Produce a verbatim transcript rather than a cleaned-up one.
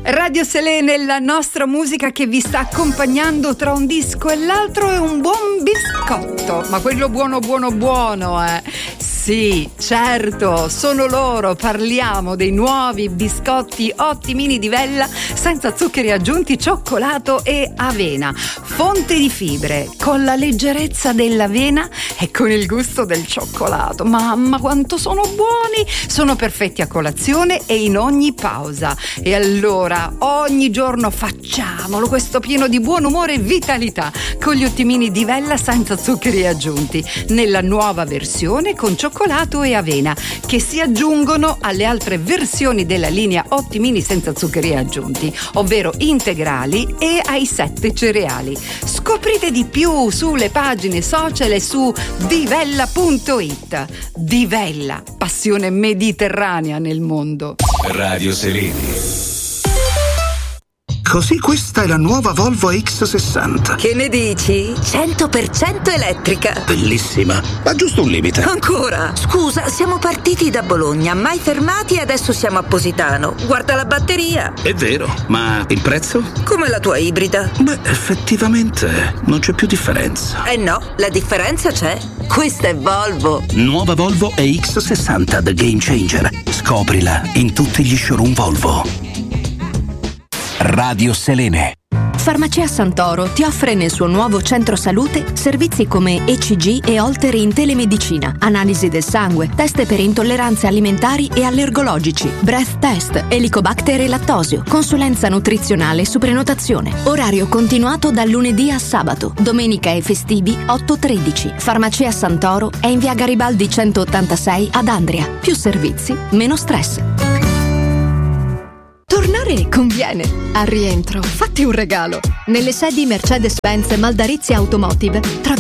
Radio Selene, la nostra musica che vi sta accompagnando tra un disco e l'altro è un buon biscotto, ma quello buono buono buono, eh. Sì, certo, sono loro, parliamo dei nuovi biscotti Ottimini di Vella senza zuccheri aggiunti, cioccolato e avena, fonte di fibre, con la leggerezza dell'avena e con il gusto del cioccolato. Mamma quanto sono buoni, sono perfetti a colazione e in ogni pausa. E allora ogni giorno facciamolo questo pieno di buon umore e vitalità con gli Ottimini di Vella senza zuccheri aggiunti, nella nuova versione con cioccolato cioccolato e avena, che si aggiungono alle altre versioni della linea Ottimini senza zuccheri aggiunti, ovvero integrali e ai sette cereali. Scoprite di più sulle pagine social e su divella punto it. Divella, passione mediterranea nel mondo. Radio Selene. Così questa è la nuova Volvo X sessanta. Che ne dici? cento per cento elettrica. Bellissima, ma giusto un limite. Ancora? Scusa, siamo partiti da Bologna, mai fermati e adesso siamo a Positano. Guarda la batteria. È vero, ma il prezzo? Come la tua ibrida. Beh, effettivamente non c'è più differenza. Eh no, la differenza c'è. Questa è Volvo. Nuova Volvo E X sessanta The Game Changer. Scoprila in tutti gli showroom Volvo. Radio Selene. Farmacia Santoro ti offre nel suo nuovo centro salute servizi come E C G e Holter in telemedicina, analisi del sangue, test per intolleranze alimentari e allergologici, breath test, Helicobacter e lattosio, consulenza nutrizionale su prenotazione. Orario continuato dal lunedì a sabato, domenica e festivi otto tredici. Farmacia Santoro è in via Garibaldi centottantasei ad Andria. Più servizi, meno stress. Tornare conviene. Al rientro, fatti un regalo. Nelle sedi Mercedes-Benz Maldarizia Automotive trovi